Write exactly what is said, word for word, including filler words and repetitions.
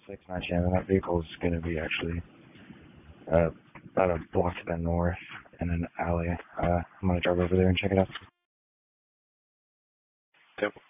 six nine Shannon. That vehicle is going to be actually uh, about a block to the north in an alley. Uh, I'm going to drive over there and check it out. Temple.